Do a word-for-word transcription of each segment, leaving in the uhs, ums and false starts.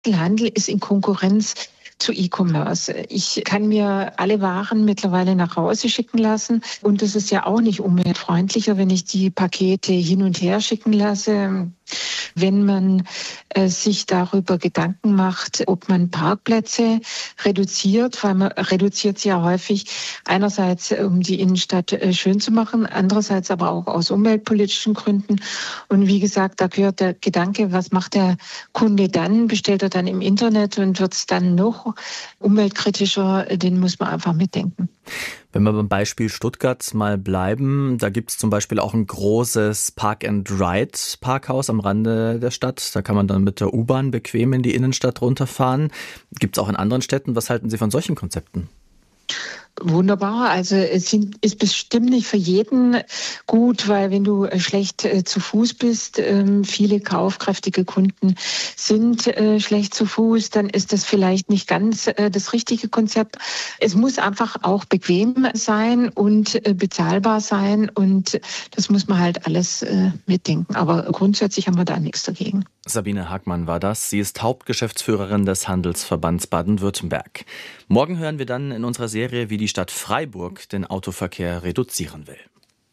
Handel ist in Konkurrenz zu E-Commerce. Ich kann mir alle Waren mittlerweile nach Hause schicken lassen und es ist ja auch nicht umweltfreundlicher, wenn ich die Pakete hin und her schicken lasse. Wenn man äh, sich darüber Gedanken macht, ob man Parkplätze reduziert, weil man reduziert sie ja häufig einerseits, um die Innenstadt äh, schön zu machen, andererseits aber auch aus umweltpolitischen Gründen. Und wie gesagt, da gehört der Gedanke, was macht der Kunde dann? Bestellt er dann im Internet und wird es dann noch umweltkritischer? Den muss man einfach mitdenken. Wenn wir beim Beispiel Stuttgart mal bleiben, da gibt es zum Beispiel auch ein großes Park-and-Ride-Parkhaus am Rande der Stadt. Da kann man dann mit der U-Bahn bequem in die Innenstadt runterfahren. Gibt es auch in anderen Städten. Was halten Sie von solchen Konzepten? Wunderbar. Also es sind, ist bestimmt nicht für jeden gut, weil wenn du schlecht äh, zu Fuß bist, ähm, viele kaufkräftige Kunden sind äh, schlecht zu Fuß, dann ist das vielleicht nicht ganz äh, das richtige Konzept. Es muss einfach auch bequem sein und äh, bezahlbar sein und das muss man halt alles äh, mitdenken. Aber grundsätzlich haben wir da nichts dagegen. Sabine Hagmann war das. Sie ist Hauptgeschäftsführerin des Handelsverbands Baden-Württemberg. Morgen hören wir dann in unserer Serie, wie die Stadt Freiburg den Autoverkehr reduzieren will.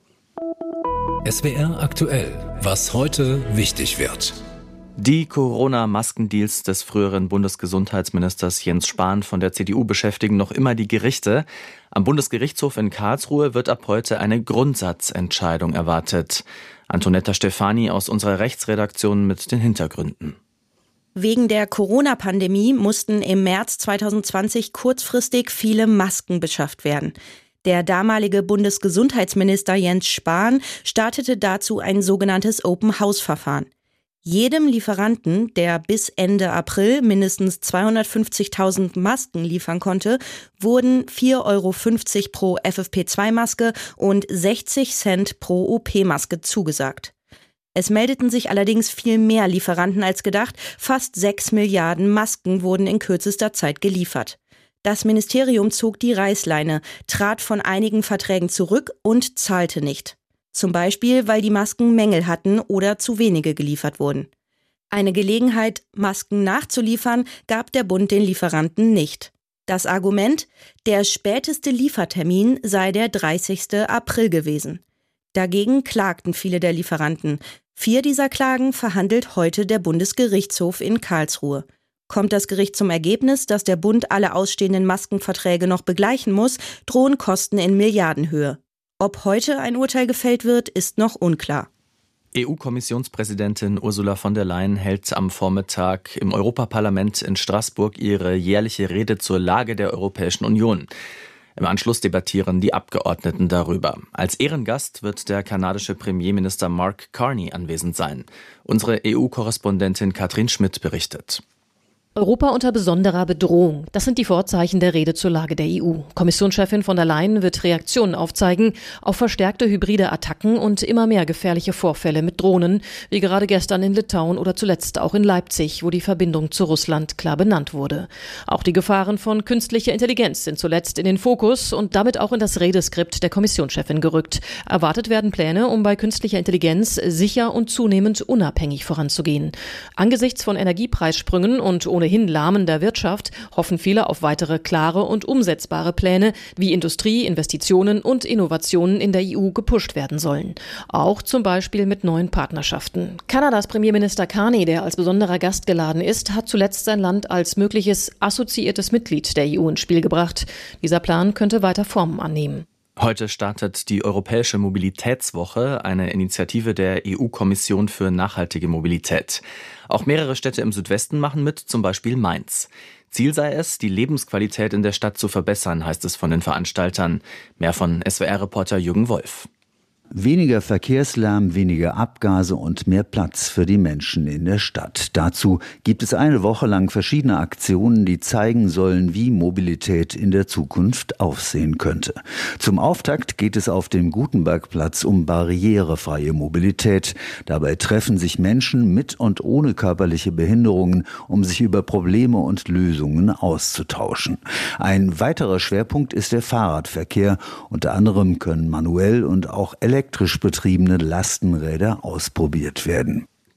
S W R aktuell, was heute wichtig wird. Die Corona-Maskendeals des früheren Bundesgesundheitsministers Jens Spahn von der C D U beschäftigen noch immer die Gerichte. Am Bundesgerichtshof in Karlsruhe wird ab heute eine Grundsatzentscheidung erwartet. Antonetta Stefani aus unserer Rechtsredaktion mit den Hintergründen. Wegen der Corona-Pandemie mussten im März zweitausendzwanzig kurzfristig viele Masken beschafft werden. Der damalige Bundesgesundheitsminister Jens Spahn startete dazu ein sogenanntes Open-House-Verfahren. Jedem Lieferanten, der bis Ende April mindestens zweihundertfünfzigtausend Masken liefern konnte, wurden vier Euro fünfzig pro F F P zwei Maske und sechzig Cent pro O P-Maske zugesagt. Es meldeten sich allerdings viel mehr Lieferanten als gedacht. Fast sechs Milliarden Masken wurden in kürzester Zeit geliefert. Das Ministerium zog die Reißleine, trat von einigen Verträgen zurück und zahlte nicht. Zum Beispiel, weil die Masken Mängel hatten oder zu wenige geliefert wurden. Eine Gelegenheit, Masken nachzuliefern, gab der Bund den Lieferanten nicht. Das Argument, der späteste Liefertermin sei der dreißigste April gewesen. Dagegen klagten viele der Lieferanten. Vier dieser Klagen verhandelt heute der Bundesgerichtshof in Karlsruhe. Kommt das Gericht zum Ergebnis, dass der Bund alle ausstehenden Maskenverträge noch begleichen muss, drohen Kosten in Milliardenhöhe. Ob heute ein Urteil gefällt wird, ist noch unklar. E U-Kommissionspräsidentin Ursula von der Leyen hält am Vormittag im Europaparlament in Straßburg ihre jährliche Rede zur Lage der Europäischen Union. Im Anschluss debattieren die Abgeordneten darüber. Als Ehrengast wird der kanadische Premierminister Mark Carney anwesend sein. Unsere E U-Korrespondentin Katrin Schmidt berichtet. Europa unter besonderer Bedrohung. Das sind die Vorzeichen der Rede zur Lage der E U. Kommissionschefin von der Leyen wird Reaktionen aufzeigen auf verstärkte hybride Attacken und immer mehr gefährliche Vorfälle mit Drohnen, wie gerade gestern in Litauen oder zuletzt auch in Leipzig, wo die Verbindung zu Russland klar benannt wurde. Auch die Gefahren von künstlicher Intelligenz sind zuletzt in den Fokus und damit auch in das Redeskript der Kommissionschefin gerückt. Erwartet werden Pläne, um bei künstlicher Intelligenz sicher und zunehmend unabhängig voranzugehen. Angesichts von Energiepreissprüngen und ohnehin lahmender Wirtschaft hoffen viele auf weitere klare und umsetzbare Pläne, wie Industrie, Investitionen und Innovationen in der E U gepusht werden sollen. Auch zum Beispiel mit neuen Partnerschaften. Kanadas Premierminister Carney, der als besonderer Gast geladen ist, hat zuletzt sein Land als mögliches assoziiertes Mitglied der E U ins Spiel gebracht. Dieser Plan könnte weiter Formen annehmen. Heute startet die Europäische Mobilitätswoche, eine Initiative der E U-Kommission für nachhaltige Mobilität. Auch mehrere Städte im Südwesten machen mit, zum Beispiel Mainz. Ziel sei es, die Lebensqualität in der Stadt zu verbessern, heißt es von den Veranstaltern. Mehr von S W R-Reporter Jürgen Wolf. Weniger Verkehrslärm, weniger Abgase und mehr Platz für die Menschen in der Stadt. Dazu gibt es eine Woche lang verschiedene Aktionen, die zeigen sollen, wie Mobilität in der Zukunft aussehen könnte. Zum Auftakt geht es auf dem Gutenbergplatz um barrierefreie Mobilität. Dabei treffen sich Menschen mit und ohne körperliche Behinderungen, um sich über Probleme und Lösungen auszutauschen. Ein weiterer Schwerpunkt ist der Fahrradverkehr. Unter anderem können manuell und auch elektrisch elektrisch betriebene Lastenräder ausprobiert werden.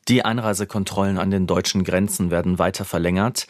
Die Einreisekontrollen an den deutschen Grenzen werden weiter verlängert.